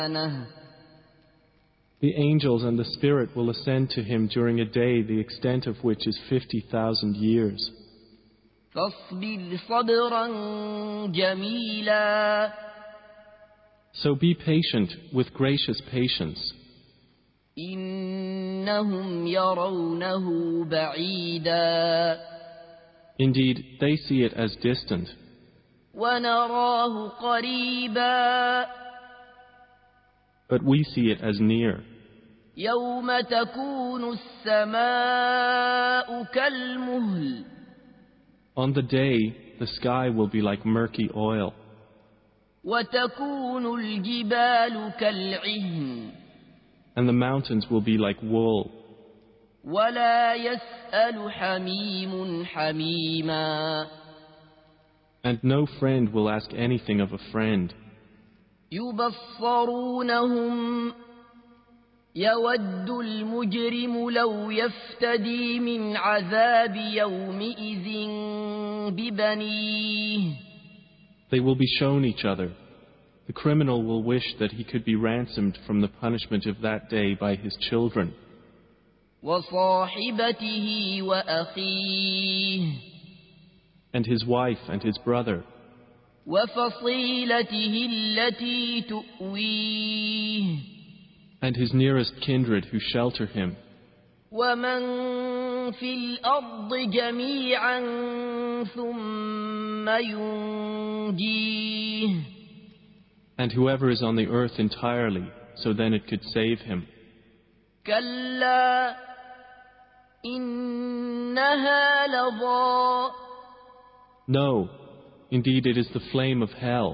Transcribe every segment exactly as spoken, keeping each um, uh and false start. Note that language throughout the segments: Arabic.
The angels and the Spirit will ascend to him during a day the extent of which is fifty thousand years. فاصبر صبرا جميلا So be patient with gracious patience. إنهم يرونه بعيدا Indeed, they see it as distant, ونراه قريبا but we see it as near. يوم تكون السماء كالمهل On the day, the sky will be like murky oil, وتكون الجبال كالعهن and the mountains will be like wool, ولا يسأل حميم حميما and no friend will ask anything of a friend. يبصرونهم يود المجرم لو يفتدي من عذاب يومئذ ببنيه They will be shown each other. The criminal will wish that he could be ransomed from the punishment of that day by his children, وصاحبته وأخيه and his wife and his brother, وفصيلته التي تؤويه and his nearest kindred who shelter him, ومن في الأرض جميعا ثم ينجيه and whoever is on the earth entirely, so then it could save him. كلا إنها لظى No, indeed it is the flame of hell,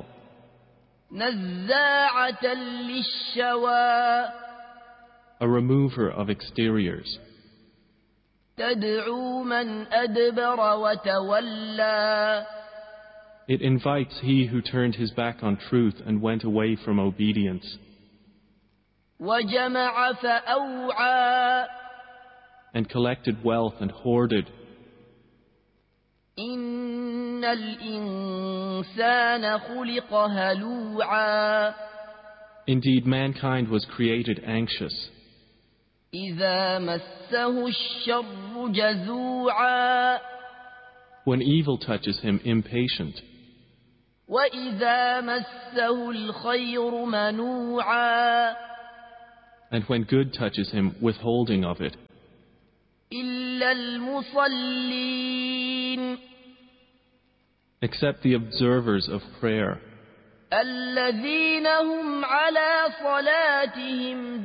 نزاعة للشوى a remover of exteriors. تدعو من أدبر وتولى It invites he who turned his back on truth and went away from obedience, وجمع فأوعى and collected wealth and hoarded. إن الإنسان خلق هلوعا Indeed, mankind was created anxious. إذا مسه الشر جزوعا When evil touches him, impatient. وإذا مسه الخير منوعا And when good touches him, withholding of it. إلا المصلين Except the observers of prayer, الذين هم على صلاتهم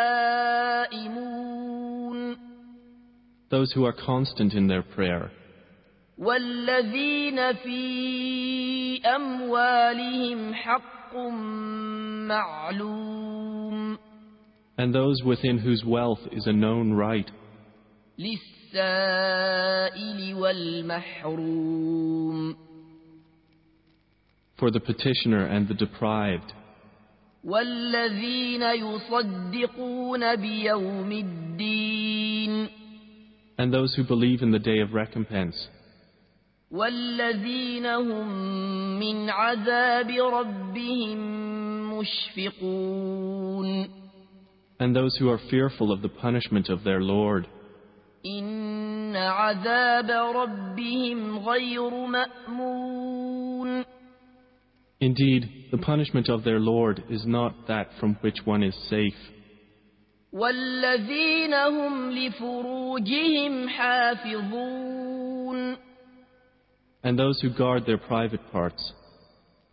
دائمون those who are constant in their prayer, والذين في أموالهم حق معلوم and those within whose wealth is a known right, للسائل والمحروم for the petitioner and the deprived, والذين يصدقون بيوم الدين and those who believe in the day of recompense, والذين هم من عذاب ربهم مشفقون and those who are fearful of the punishment of their Lord. إن عذاب ربهم غير مأمون Indeed, the punishment of their Lord is not that from which one is safe. والذين هم لفروجهم حافظون And those who guard their private parts,